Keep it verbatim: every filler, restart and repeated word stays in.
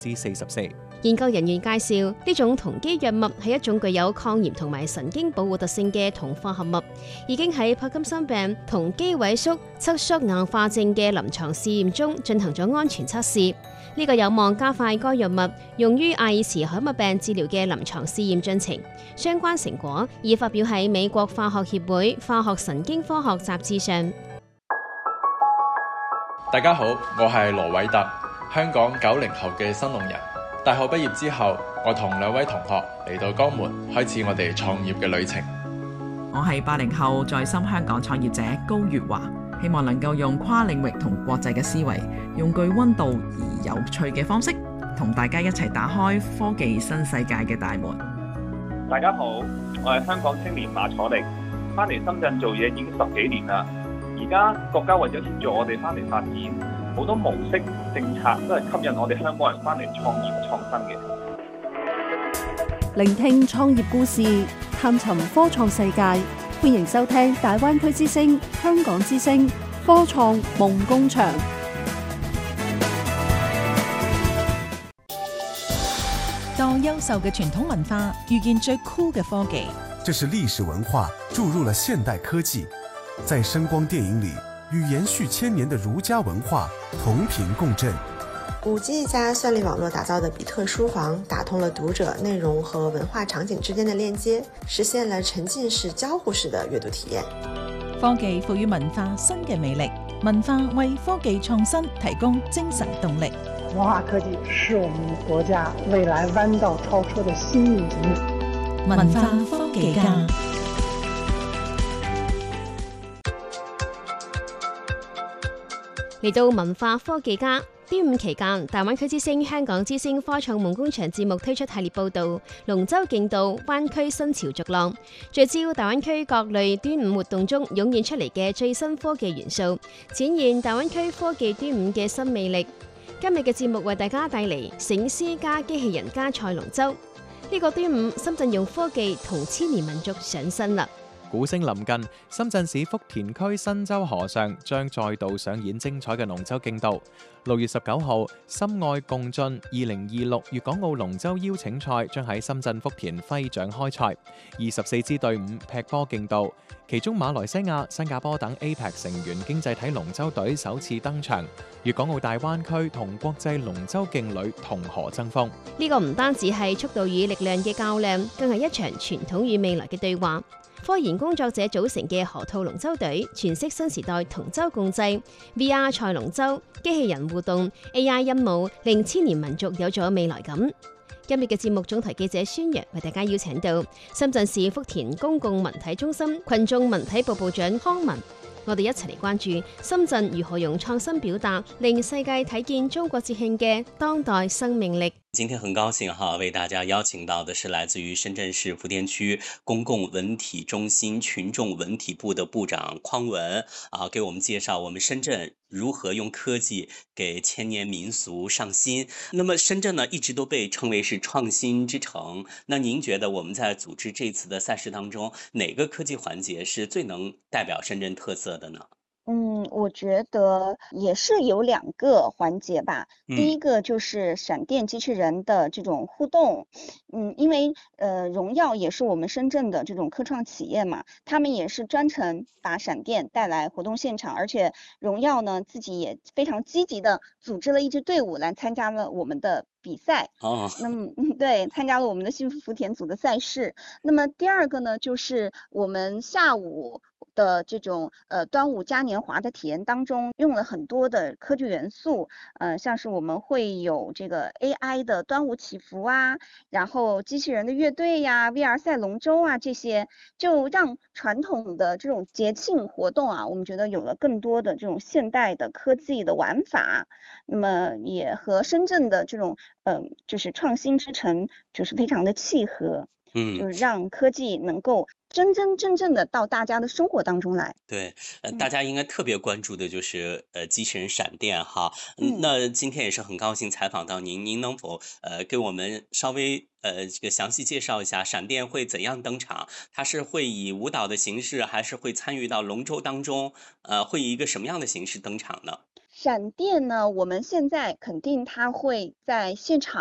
之四十四。 研究人員介紹，呢種酮基藥物係一種具有抗炎同埋神經保護特性嘅酮化合物，已經喺帕金森病、酮基萎縮、側縮硬化症嘅臨床試驗中進行咗安全測試。呢、這個有望加快該藥物用於阿爾茨海默病治療嘅臨床試驗進程。相關成果已發表喺美國化學協會化學神經科學雜誌上。 大家好，我係羅偉特，香港九零後嘅新農人。大學畢業之後，我同兩位同學嚟到江門，開始我哋創業嘅旅程。 我係八零後在深香港創業者高月華，希望能夠用跨領域同國際嘅思維，用具溫度而有趣嘅方式，同大家一齊打開科技新世界嘅大門。 大家好，我係香港青年馬楚力，翻嚟深圳做嘢已經十幾年啦。而家國家為咗協助我哋翻嚟發展，好多模式政策都係吸引我哋香港人翻嚟創業創新嘅。 聆聽創業故事，探尋科創世界，歡迎收聽大灣區之聲、香港之聲科創夢工場。 當優秀嘅傳統文化遇見最酷嘅科技， 這是歷史文化注入了現代科技，在聲光電影裏與延續千年的儒家文化同頻共振。 五 G 加算力網絡打造的比特書房，打通了讀者內容和文化場景之間的鏈接，實現了沉浸式交互式的閱讀體驗。 科技賦予文化新嘅魅力，文化為科技創新提供精神動力。 文化科技是我們國家未來彎道超車的新引擎。 文化科技家。 嚟到文化科技家，端午期間，大灣區之星、香港之星科創夢工場節目推出系列報導，龍舟競渡灣區新潮逐浪，聚焦大灣區各類端午活動中湧現出嚟嘅最新科技元素，展現大灣區科技端午嘅新魅力。今日嘅節目為大家帶嚟醒獅加機器人加賽龍舟。呢、這個端午，深圳用科技同千年民族上身啦！ 鼓聲臨近，深圳市福田區新洲河上將再度上演精彩嘅龍舟競渡。六月十九號，深愛共進二零二六粵港澳龍舟邀請賽將喺深圳福田揮掌開賽，二十四支隊伍劈波競渡，其中馬來西亞、新加坡等 A P E C 成員經濟體龍舟隊首次登場，粵港澳大灣區同國際龍舟勁旅同河爭鋒。 呢個唔單止係速度與力量嘅較量，更係一場傳統與未來嘅對話。科研工作者組成嘅河套龍舟隊，詮釋新時代同舟共濟 V R 賽龍舟、機器人互動、A I 音舞，令千年民族有咗未來感。今日嘅節目總台記者孫陽為大家邀請到深圳市福田公共文體中心群眾文體部部長康文，我哋一齊嚟關注深圳如何用創新表達，令世界睇見中國節慶嘅當代生命力。 今天很高興哈，為大家邀請到的是來自於深圳市福田區公共文體中心群眾文體部的部長匡文啊，給我們介紹我們深圳如何用科技給千年民俗上新。那麼深圳呢，一直都被稱為是創新之城。那您覺得我們在組織這次的賽事當中，哪個科技環節是最能代表深圳特色的呢？ 嗯，我覺得也是有兩個環節吧。第一個就是閃電機器人的這種互動，嗯，因為呃榮耀也是我們深圳的這種科創企業嘛，他們也是專程把閃電帶來活動現場，而且榮耀呢自己也非常積極的組織了一支隊伍來參加了我們的比賽。哦，那麼對，參加了我們的幸福福田組的賽事。那麼第二個呢，就是我們下午的這種呃端午嘉年華的體驗當中，用了很多的科技元素，呃，像是我們會有這個 A I 的端午祈福啊，然後機器人的樂隊呀、啊、V R 賽龍舟啊，這些就讓傳統的這種節慶活動啊，我們覺得有了更多的這種現代的科技的玩法，那麼也和深圳的這種呃就是創新之城就是非常的契合。嗯，就是讓科技能夠真真正正的到大家的生活當中來。 對，呃，大家應該特別關注的就是呃機器人閃電哈。嗯，那今天也是很高興採訪到您，您能否呃給我們稍微呃這個詳細介紹一下閃電會怎樣登場？它是會以舞蹈的形式，還是會參與到龍舟當中？呃，會以一個什麼樣的形式登場呢？ 闪电呢，我们现在肯定它会在现场。